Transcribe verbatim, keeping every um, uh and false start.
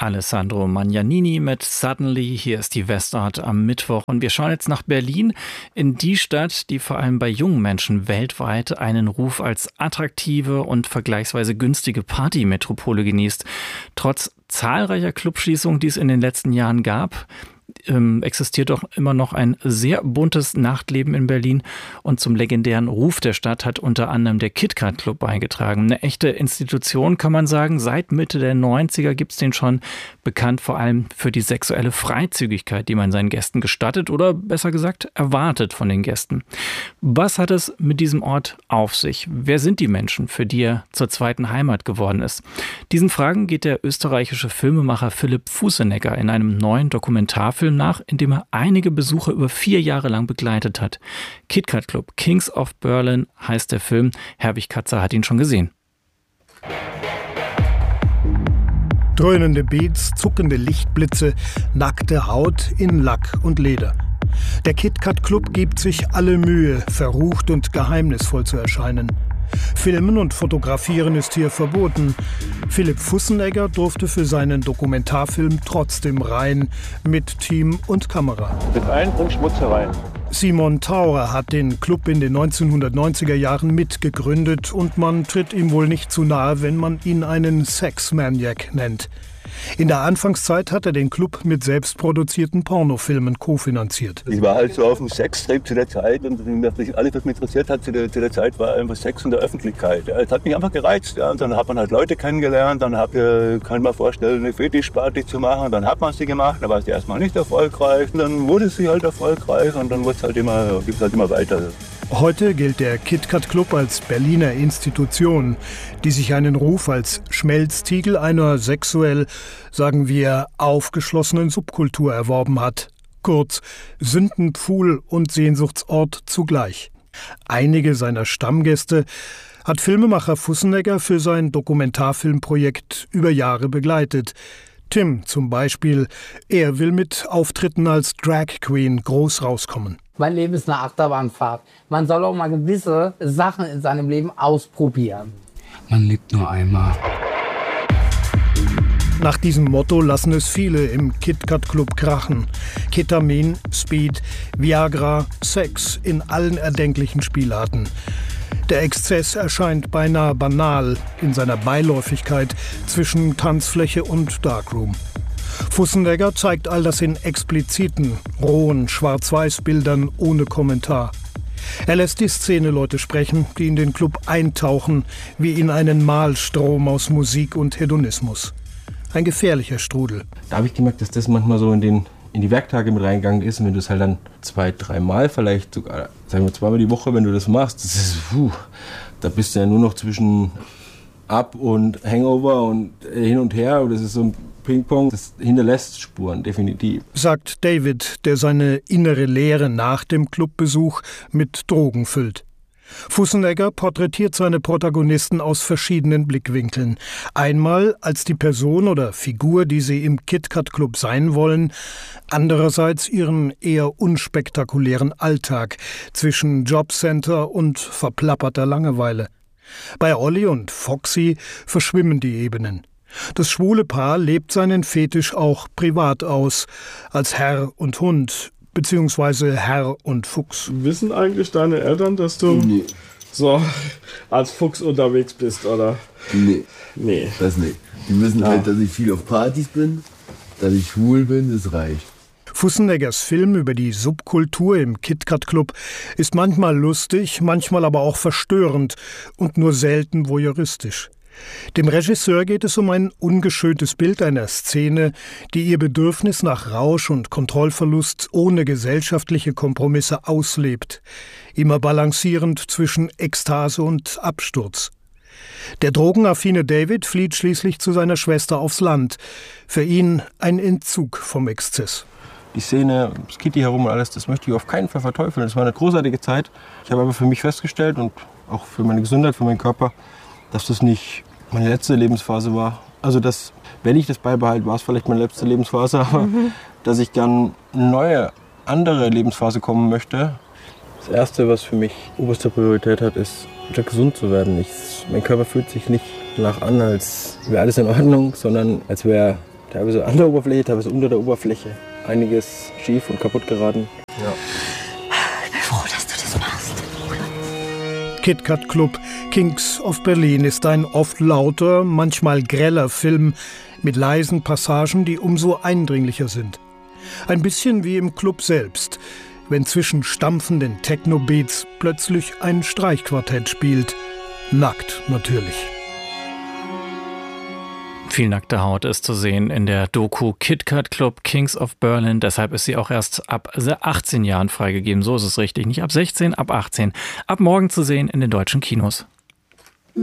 Alessandro Magnanini mit Suddenly. Hier ist die Westart am Mittwoch und wir schauen jetzt nach Berlin, in die Stadt, die vor allem bei jungen Menschen weltweit einen Ruf als attraktive und vergleichsweise günstige Partymetropole genießt. Trotz zahlreicher Clubschließungen, die es in den letzten Jahren gab, Ähm, existiert doch immer noch ein sehr buntes Nachtleben in Berlin und zum legendären Ruf der Stadt hat unter anderem der KitKat Club beigetragen. Eine echte Institution, kann man sagen. Seit Mitte der neunziger gibt es den schon, bekannt vor allem für die sexuelle Freizügigkeit, die man seinen Gästen gestattet oder besser gesagt erwartet von den Gästen. Was hat es mit diesem Ort auf sich? Wer sind die Menschen, für die er zur zweiten Heimat geworden ist? Diesen Fragen geht der österreichische Filmemacher Philipp Fussenegger in einem neuen Dokumentarfilm nach, in dem er einige Besucher über vier Jahre lang begleitet hat. KitKat Club, Kings of Berlin heißt der Film. Herwig Katzer hat ihn schon gesehen. Dröhnende Beats, zuckende Lichtblitze, nackte Haut in Lack und Leder. Der KitKat Club gibt sich alle Mühe, verrucht und geheimnisvoll zu erscheinen. Filmen und Fotografieren ist hier verboten. Philipp Fussenegger durfte für seinen Dokumentarfilm trotzdem rein, mit Team und Kamera. Mit allen bringt Schmutz herein. Simon Taurer hat den Club in den neunzehnhundertneunziger Jahren mitgegründet und man tritt ihm wohl nicht zu nahe, wenn man ihn einen Sex-Maniac nennt. In der Anfangszeit hat er den Club mit selbstproduzierten Pornofilmen kofinanziert. Ich war halt so auf dem Sextrip zu der Zeit und alles, was mich interessiert hat zu der, zu der Zeit, war einfach Sex in der Öffentlichkeit. Es hat mich einfach gereizt. Ja. Und dann hat man halt Leute kennengelernt, dann hab, kann man vorstellen, eine Fetischparty zu machen. Dann hat man sie gemacht, dann war sie erstmal nicht erfolgreich. Und dann wurde sie halt erfolgreich und dann wurde es halt immer, gibt es halt immer weiter. Heute gilt der KitKat Club als Berliner Institution, die sich einen Ruf als Schmelztiegel einer sexuell, sagen wir, aufgeschlossenen Subkultur erworben hat. Kurz, Sündenpfuhl und Sehnsuchtsort zugleich. Einige seiner Stammgäste hat Filmemacher Fussenegger für sein Dokumentarfilmprojekt über Jahre begleitet. Tim zum Beispiel, er will mit Auftritten als Drag Queen groß rauskommen. Mein Leben ist eine Achterbahnfahrt. Man soll auch mal gewisse Sachen in seinem Leben ausprobieren. Man lebt nur einmal. Nach diesem Motto lassen es viele im KitKat Club krachen. Ketamin, Speed, Viagra, Sex in allen erdenklichen Spielarten. Der Exzess erscheint beinahe banal in seiner Beiläufigkeit zwischen Tanzfläche und Darkroom. Fussenegger zeigt all das in expliziten, rohen Schwarz-Weiß-Bildern ohne Kommentar. Er lässt die Szene-Leute sprechen, die in den Club eintauchen, wie in einen Mahlstrom aus Musik und Hedonismus. Ein gefährlicher Strudel. Da habe ich gemerkt, dass das manchmal so in, den, in die Werktage mit reingegangen ist. Und wenn du es halt dann zwei, dreimal, vielleicht sogar, sagen wir zweimal die Woche, wenn du das machst, das ist, puh, da bist du ja nur noch zwischen Up und Hangover und hin und her. Und das ist so ein Ping-Pong, das hinterlässt Spuren, definitiv. Sagt David, der seine innere Leere nach dem Clubbesuch mit Drogen füllt. Fussenegger porträtiert seine Protagonisten aus verschiedenen Blickwinkeln. Einmal als die Person oder Figur, die sie im KitKat Club sein wollen, andererseits ihren eher unspektakulären Alltag zwischen Jobcenter und verplapperter Langeweile. Bei Olli und Foxy verschwimmen die Ebenen. Das schwule Paar lebt seinen Fetisch auch privat aus, als Herr und Hund, beziehungsweise Herr und Fuchs. Wissen eigentlich deine Eltern, dass du nee. so als Fuchs unterwegs bist, oder? Nee. Nee. Das nicht. Die wissen ja. halt, dass ich viel auf Partys bin, dass ich schwul bin, das reicht. Fusseneggers Film über die Subkultur im KitKat Club ist manchmal lustig, manchmal aber auch verstörend und nur selten voyeuristisch. Dem Regisseur geht es um ein ungeschöntes Bild einer Szene, die ihr Bedürfnis nach Rausch und Kontrollverlust ohne gesellschaftliche Kompromisse auslebt, immer balancierend zwischen Ekstase und Absturz. Der drogenaffine David flieht schließlich zu seiner Schwester aufs Land. Für ihn ein Entzug vom Exzess. Die Szene, das Kitty herum und alles, das möchte ich auf keinen Fall verteufeln. Das war eine großartige Zeit. Ich habe aber für mich festgestellt und auch für meine Gesundheit, für meinen Körper, dass das nicht meine letzte Lebensphase war. Also dass, wenn ich das beibehalte, war es vielleicht meine letzte Lebensphase, aber mhm. dass ich gern eine neue, andere Lebensphase kommen möchte. Das Erste, was für mich oberste Priorität hat, ist, wieder gesund zu werden. Ich, mein Körper fühlt sich nicht danach an, als wäre alles in Ordnung, sondern als wäre Teilweise an der Oberfläche, teilweise unter der Oberfläche. Einiges schief und kaputt geraten. Ja. Ich bin froh, dass du das machst. KitKat Club Kings of Berlin ist ein oft lauter, manchmal greller Film mit leisen Passagen, die umso eindringlicher sind. Ein bisschen wie im Club selbst, wenn zwischen stampfenden Techno-Beats plötzlich ein Streichquartett spielt. Nackt natürlich. Viel nackte Haut ist zu sehen in der Doku KitKat Club Kings of Berlin. Deshalb ist sie auch erst ab achtzehn Jahren freigegeben. So ist es richtig. Nicht ab sechzehn, ab achtzehn. Ab morgen zu sehen in den deutschen Kinos.